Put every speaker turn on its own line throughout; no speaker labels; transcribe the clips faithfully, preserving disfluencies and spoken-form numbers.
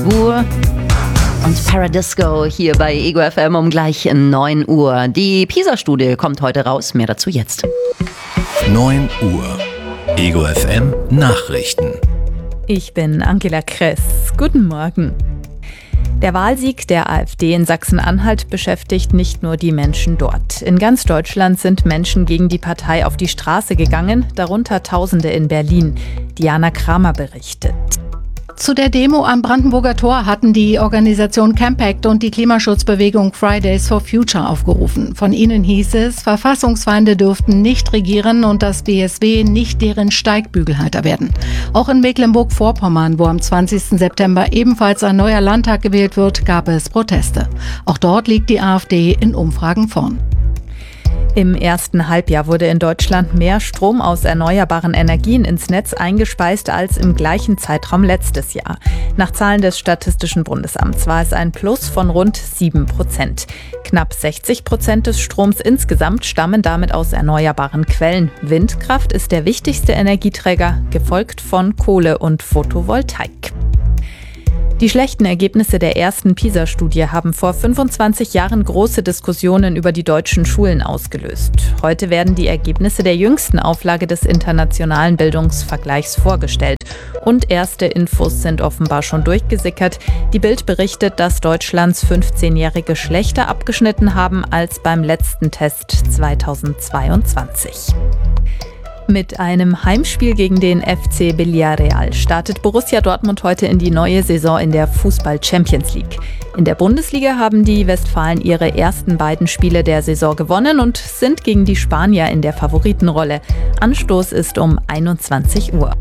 Uhr und Paradisco hier bei Ego F M um gleich neun Uhr. Die PISA-Studie kommt heute raus. Mehr dazu jetzt.
neun Uhr. Ego F M Nachrichten.
Ich bin Angela Kress. Guten Morgen. Der Wahlsieg der AfD in Sachsen-Anhalt beschäftigt nicht nur die Menschen dort. In ganz Deutschland sind Menschen gegen die Partei auf die Straße gegangen, darunter Tausende in Berlin. Diana Kramer berichtet.
Zu der Demo am Brandenburger Tor hatten die Organisation Campact und die Klimaschutzbewegung Fridays for Future aufgerufen. Von ihnen hieß es, Verfassungsfeinde dürften nicht regieren und das B S W nicht deren Steigbügelhalter werden. Auch in Mecklenburg-Vorpommern, wo am zwanzigsten September ebenfalls ein neuer Landtag gewählt wird, gab es Proteste. Auch dort liegt die AfD in Umfragen vorn.
Im ersten Halbjahr wurde in Deutschland mehr Strom aus erneuerbaren Energien ins Netz eingespeist als im gleichen Zeitraum letztes Jahr. Nach Zahlen des Statistischen Bundesamts war es ein Plus von rund sieben Prozent. Knapp sechzig Prozent des Stroms insgesamt stammen damit aus erneuerbaren Quellen. Windkraft ist der wichtigste Energieträger, gefolgt von Kohle und Photovoltaik. Die schlechten Ergebnisse der ersten PISA-Studie haben vor fünfundzwanzig Jahren große Diskussionen über die deutschen Schulen ausgelöst. Heute werden die Ergebnisse der jüngsten Auflage des internationalen Bildungsvergleichs vorgestellt. Und erste Infos sind offenbar schon durchgesickert. Die Bild berichtet, dass Deutschlands fünfzehnjährige schlechter abgeschnitten haben als beim letzten Test zweitausendzweiundzwanzig. Mit einem Heimspiel gegen den F C Villarreal startet Borussia Dortmund heute in die neue Saison in der Fußball-Champions League. In der Bundesliga haben die Westfalen ihre ersten beiden Spiele der Saison gewonnen und sind gegen die Spanier in der Favoritenrolle. Anstoß ist um einundzwanzig Uhr.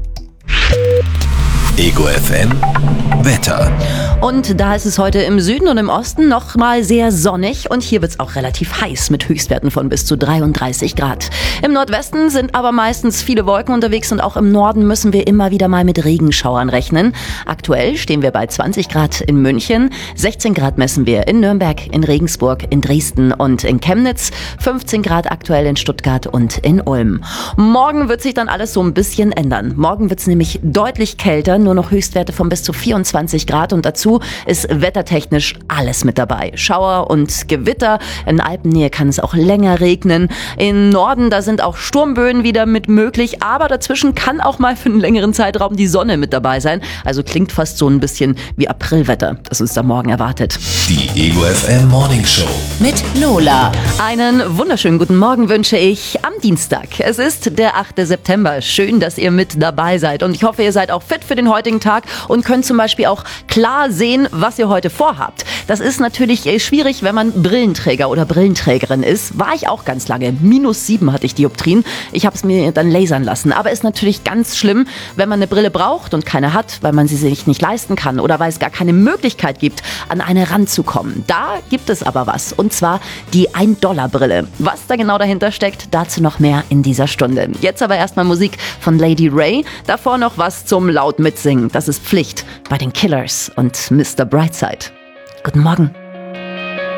Ego F M Wetter.
Und da ist es heute im Süden und im Osten noch mal sehr sonnig und hier wird es auch relativ heiß mit Höchstwerten von bis zu dreiunddreißig Grad. Im Nordwesten sind aber meistens viele Wolken unterwegs und auch im Norden müssen wir immer wieder mal mit Regenschauern rechnen. Aktuell stehen wir bei zwanzig Grad in München, sechzehn Grad messen wir in Nürnberg, in Regensburg, in Dresden und in Chemnitz, fünfzehn Grad aktuell in Stuttgart und in Ulm. Morgen wird sich dann alles so ein bisschen ändern. Morgen wird es nämlich deutlich kälter, nur noch Höchstwerte von bis zu vierundzwanzig Grad und dazu ist wettertechnisch alles mit dabei. Schauer und Gewitter, in Alpennähe kann es auch länger regnen. Im Norden, da sind auch Sturmböen wieder mit möglich, aber dazwischen kann auch mal für einen längeren Zeitraum die Sonne mit dabei sein. Also klingt fast so ein bisschen wie Aprilwetter, das uns da morgen erwartet.
Die Ego F M Morning Show
mit Lola. Einen wunderschönen guten Morgen wünsche ich am Dienstag. Es ist der achte September. Schön, dass ihr mit dabei seid und ich hoffe, ihr seid auch fit für den heutigen Tag und könnt zum Beispiel auch klar sehen, was ihr heute vorhabt. Das ist natürlich schwierig, wenn man Brillenträger oder Brillenträgerin ist. War ich auch ganz lange. Minus sieben hatte ich Dioptrien. Ich habe es mir dann lasern lassen. Aber ist natürlich ganz schlimm, wenn man eine Brille braucht und keine hat, weil man sie sich nicht leisten kann oder weil es gar keine Möglichkeit gibt, an eine ranzukommen. Da gibt es aber was. Und zwar die ein-Dollar-Brille. Was da genau dahinter steckt, dazu noch mehr in dieser Stunde. Jetzt aber erstmal Musik von Lady Ray. Davor noch was zum laut mitsingen. Das ist Pflicht bei den Killers und Mister Brightside. Guten Morgen.